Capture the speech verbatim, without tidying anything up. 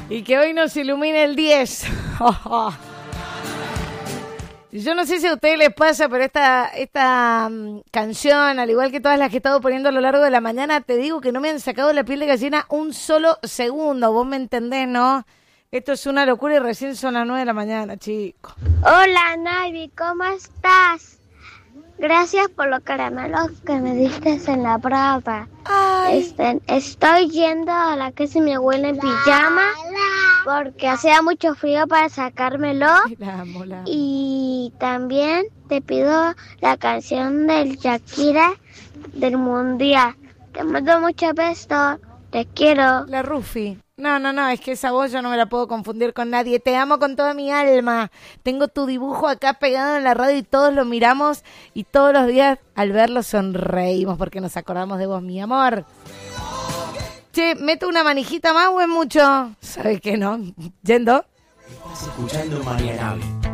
Y que hoy nos ilumine el diez. Yo no sé si a ustedes les pasa, pero esta, esta um, canción, al igual que todas las que he estado poniendo a lo largo de la mañana, te digo que no me han sacado la piel de gallina un solo segundo. Vos me entendés, ¿no? Esto es una locura y recién son las nueve de la mañana, chicos. Hola, Naivi, ¿cómo estás? Gracias por los caramelos que me diste en la prueba. Este, estoy yendo a la casa de mi abuela en pijama porque hacía mucho frío para sacármelo. Y también te pido la canción del Shakira del Mundial. Te mando muchos besos. Te quiero. La Rufi. No, no, no, es que esa voz yo no me la puedo confundir con nadie. Te amo con toda mi alma. Tengo tu dibujo acá pegado en la radio y todos lo miramos y todos los días al verlo sonreímos porque nos acordamos de vos, mi amor. Che, ¿meto una manijita más o es mucho? ¿Sabes qué no? ¿Yendo? Estás escuchando Marianave.